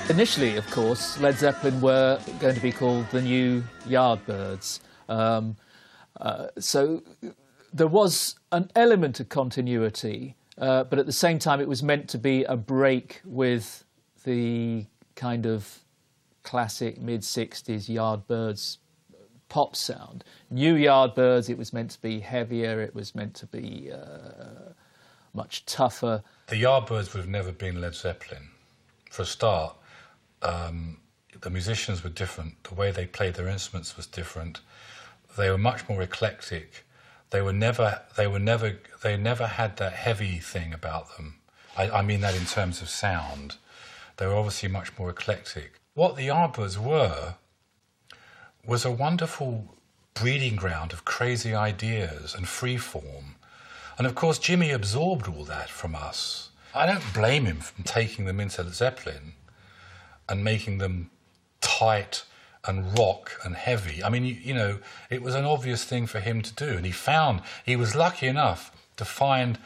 Initially, of course, Led Zeppelin were going to be called the New Yardbirds. So there was an element of continuity, but at the same time it was meant to be a break with the kind of classic mid-60s Yardbirds pop sound. New Yardbirds, it was meant to be heavier, it was meant to be much tougher. The Yardbirds would have never been Led Zeppelin. For a start, the musicians were different. The way they played their instruments was different. They were much more eclectic. They never had that heavy thing about them. I mean that in terms of sound. They were obviously much more eclectic. What the Yardbirds were was a wonderful breeding ground of crazy ideas and free form. And of course, Jimmy absorbed all that from us. I don't blame him for taking them into Zeppelin and making them tight and rock and heavy. I mean, you know, it was an obvious thing for him to do. And he was lucky enough to find,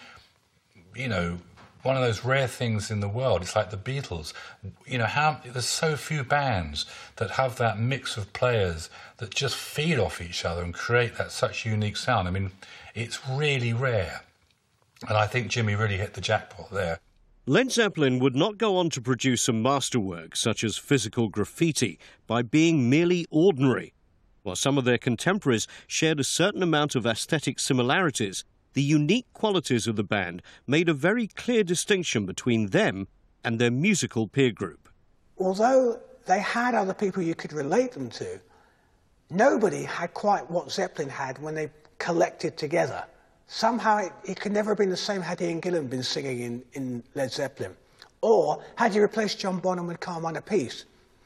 you know, one of those rare things in the world. It's like the Beatles. You know, there's so few bands that have that mix of players that just feed off each other and create that such unique sound. I mean, it's really rare. And I think Jimmy really hit the jackpot there. Led Zeppelin would not go on to produce a masterwork such as Physical Graffiti by being merely ordinary. While some of their contemporaries shared a certain amount of aesthetic similarities, the unique qualities of the band made a very clear distinction between them and their musical peer group. Although they had other people you could relate them to, nobody had quite what Zeppelin had when they collected together. Somehow it could never have been the same had Ian Gillan been singing in Led Zeppelin. Or had you replaced John Bonham with Carmine Appice.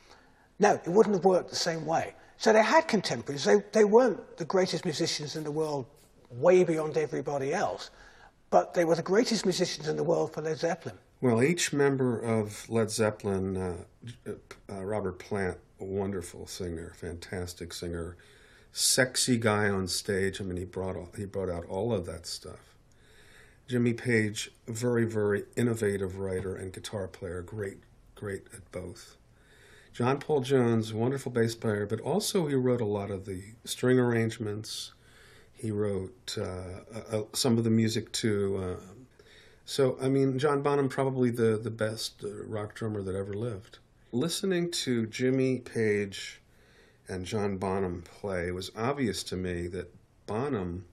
No, it wouldn't have worked the same way. So they had contemporaries. They weren't the greatest musicians in the world, way beyond everybody else. But they were the greatest musicians in the world for Led Zeppelin. Well, each member of Led Zeppelin, Robert Plant, a wonderful singer, fantastic singer, sexy guy on stage. I mean, he brought out all of that stuff. Jimmy Page, very, very innovative writer and guitar player, great at both. John Paul Jones, wonderful bass player, but also he wrote a lot of the string arrangements. He wrote some of the music too. So, I mean, John Bonham, probably the best rock drummer that ever lived. Listening to Jimmy Page and John Bonham play, it was obvious to me that Bonham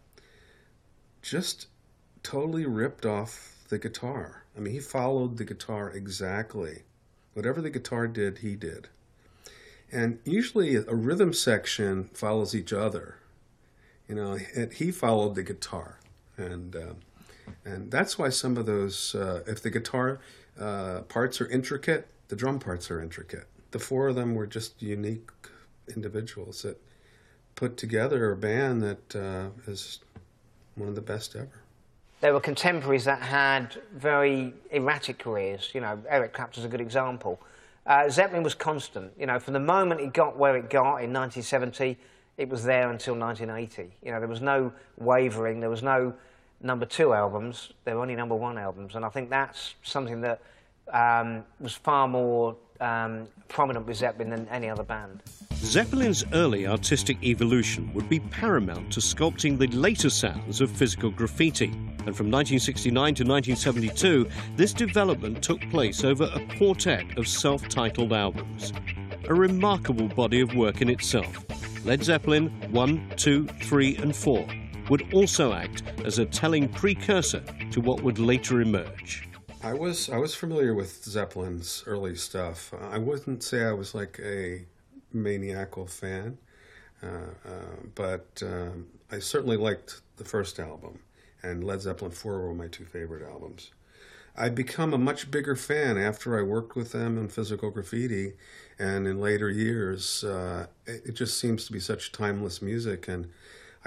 just totally ripped off the guitar. I mean, he followed the guitar exactly. Whatever the guitar did, he did. And usually a rhythm section follows each other. You know, he followed the guitar. And that's why some of those, if the guitar parts are intricate, the drum parts are intricate. The four of them were just unique individuals that put together a band that is one of the best ever. There were contemporaries that had very erratic careers. You know, Eric Clapton's a good example. Zeppelin was constant. You know, from the moment it got where it got in 1970, it was there until 1980. You know, there was no wavering. There was no #2 albums. There were only #1 albums. And I think that's something that was far more prominent with Zeppelin than any other band. Zeppelin's early artistic evolution would be paramount to sculpting the later sounds of Physical Graffiti. And from 1969 to 1972, this development took place over a quartet of self-titled albums. A remarkable body of work in itself. Led Zeppelin 1, 2, 3 and 4 would also act as a telling precursor to what would later emerge. I was familiar with Zeppelin's early stuff. I wouldn't say I was like a maniacal fan, but I certainly liked the first album, and Led Zeppelin 4 were my two favorite albums. I'd become a much bigger fan after I worked with them in Physical And in later years, it just seems to be such timeless music, and